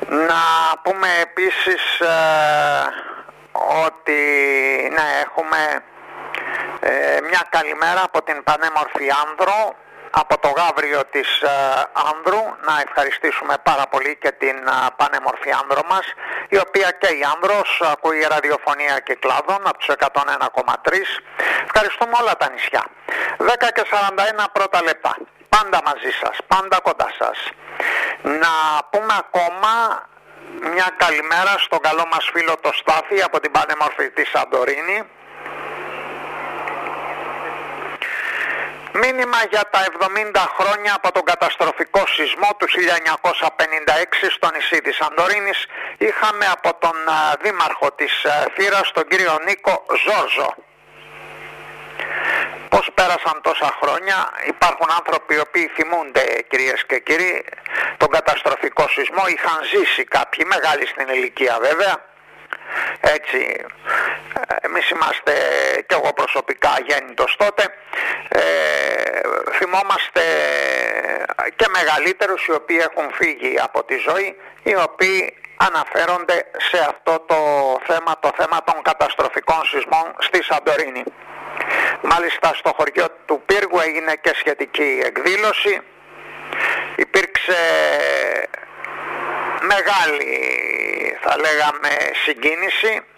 Να πούμε επίσης ότι ναι, έχουμε μια καλημέρα από την πανέμορφη Άνδρο, από το Γαύριο της Άνδρου. Να ευχαριστήσουμε πάρα πολύ και την πανέμορφη Άνδρο μας, η οποία και η Άνδρος ακούει ραδιοφωνία Κυκλάδων από τους 101,3. Ευχαριστούμε όλα τα νησιά. 10 και 41 πρώτα λεπτά. Πάντα μαζί σας, πάντα κοντά σας. Να πούμε ακόμα μια καλημέρα στον καλό μας φίλο το Στάθη από την πανέμορφη της Σαντορίνη. Μήνυμα για τα 70 χρόνια από τον καταστροφικό σεισμό του 1956 στο νησί της Σαντορίνης. Είχαμε από τον δήμαρχο της Θήρας, τον κύριο Νίκο Ζόρζο. Πώς πέρασαν τόσα χρόνια, υπάρχουν άνθρωποι οι οποίοι θυμούνται, κυρίες και κύριοι, τον καταστροφικό σεισμό. Είχαν ζήσει κάποιοι, μεγάλοι στην ηλικία βέβαια. Έτσι, εμείς είμαστε και εγώ προσωπικά γέννητος τότε, θυμόμαστε και μεγαλύτερους οι οποίοι έχουν φύγει από τη ζωή, οι οποίοι αναφέρονται σε αυτό το θέμα των καταστροφικών σεισμών στη Σαντορίνη. Μάλιστα στο χωριό του Πύργου έγινε και σχετική εκδήλωση, υπήρξε μεγάλη, θα λέγαμε, συγκίνηση.